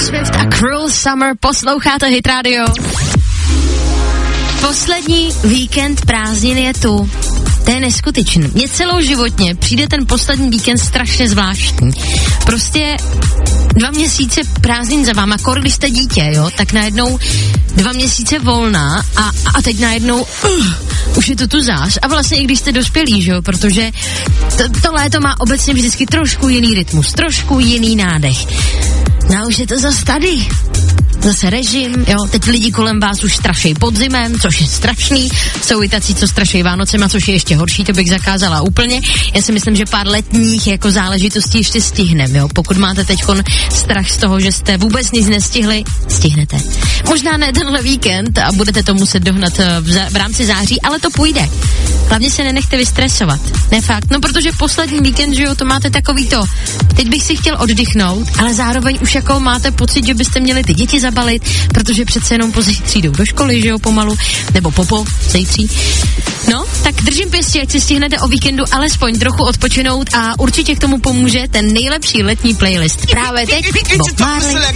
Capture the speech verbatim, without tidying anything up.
Swift a Cruel Summer, posloucháte Hit Radio. Poslední víkend prázdnin je tu. To je neskutečný. Mně celou životně přijde ten poslední víkend strašně zvláštní. Prostě dva měsíce prázdnin za váma, kor když jste dítě, jo, tak najednou dva měsíce volná a, a teď najednou uh, už je to tu zář. A vlastně i když jste dospělí, že jo, protože to, to léto má obecně vždycky trošku jiný rytmus, trošku jiný nádech. No a už je to zase tady. Zase režim, jo, teď lidi kolem vás už strašej podzimem, což je strašný, jsou i tací, co strašej Vánocema, což je ještě horší, to bych zakázala úplně. Já si myslím, že pár letních jako záležitostí ještě stihnem, jo, pokud máte teďkon strach z toho, že jste vůbec nic nestihli, stihnete. Možná ne tenhle víkend a budete to muset dohnat v, za- v rámci září, ale to půjde. Hlavně se nenechte vystresovat, ne fakt, no protože poslední víkend, že jo, to máte takový to, teď bych si chtěl oddychnout, ale zároveň už jako máte pocit, že byste měli ty děti zabalit, protože přece jenom pozítří jdou do školy, že jo, pomalu, nebo popo, zítří. No, tak držím pěstí, ať si stihnete o víkendu alespoň trochu odpočinout a určitě k tomu pomůže ten nejlepší letní playlist. Právě teď Bob Marley,